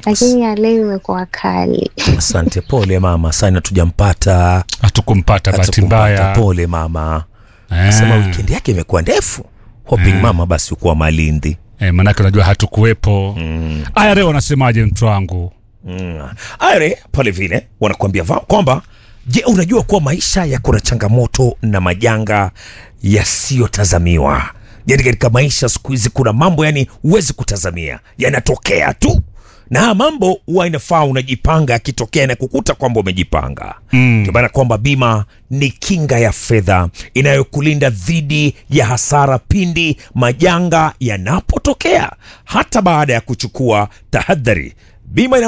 lakini ya leo imekuwa kali. Asante, pole mama, sana tujampata. Hatukumpata bahati mbaya. Pole mama. Nasema weekend yake imekuwa ndefu. Hoping mama basi uko Malindi. Manake unajua hatukuwepo. Aya, leo unasemaje mtu wangu? Aya, pale vile wanakuambia kwamba je, unajua kuwa maisha yako na changamoto na majanga yasiyotazamiwa. Yaani katika maisha siku hizi kuna mambo yani huwezi kutazamia, yanatokea tu. Na mambo huwa inafaa unajipanga, yakitokea na kukuta kwamba umejipanga. Ndio maana kwamba bima ni kinga ya fedha inayokulinda dhidi ya hasara pindi majanga yanapotokea. Hata baada ya kuchukua tahadhari, bima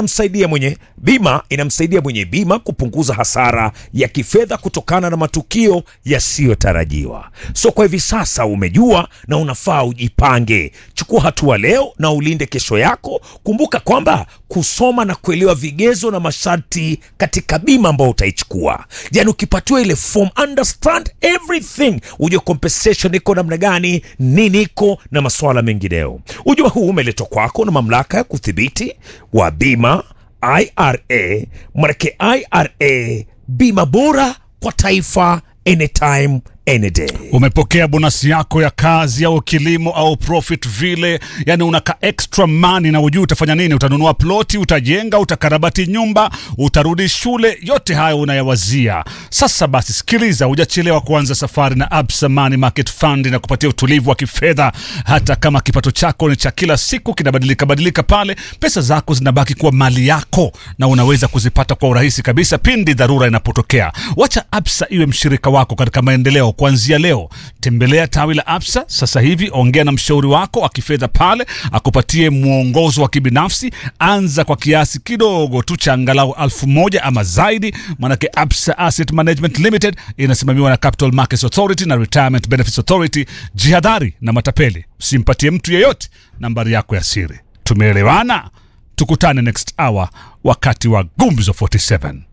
inamsaidia mwenye bima kupunguza hasara ya kifedha kutokana na matukio yasiyotarajiwa. So kwa hivi sasa umejua na unafaa ujipange. Chukua hatua leo na ulinde kesho yako. Kumbuka kwamba kusoma na kuelewa vigezo na masharti katika bima ambao utaichukua. Yaani ukipatiwa ile form, understand everything. Ujue compensation iko namna gani, nini iko na masuala mengineo. Ujue huu umeletwa kwako na mamlaka ya kudhibiti wa bima IRA. Marake IRA, bima bora kwa taifa, anytime any day. Umepokea bonasi yako ya kazi au kilimo au profit vile, yani unaka extra money na ujui utafanya nini. Utanunua ploti, utajenga, utakarabati nyumba, utarudi shule, yote hayo unayawazia. Sasa basi sikiliza, hujachelewa kuanza safari na Absa Money Market Fund na kupatia utulivu wa kifedha. Hata kama kipato chako ni cha kila siku kinabadilika pale, pesa zako zinabaki kuwa mali yako na unaweza kuzipata kwa urahisi kabisa pindi dharura inapotokea. Wacha Absa iwe mshirika wako katika maendeleo kuanzia leo. Tembelea tawi la Absa sasa hivi, ongea na mshauri wako wa kifedha pale akupatie mwongozo wa kibinafsi. Anza kwa kiasi kidogo tu cha angalau 1,000 ama zaidi, manake Absa Asset Management Limited inasimamiwa na Capital Markets Authority na Retirement Benefits Authority. Jihadhari na matapeli, usimpatie mtu yeyote nambari yako ya siri. Tumeelewana? Tukutane next hour wakati wa Gumzo 47.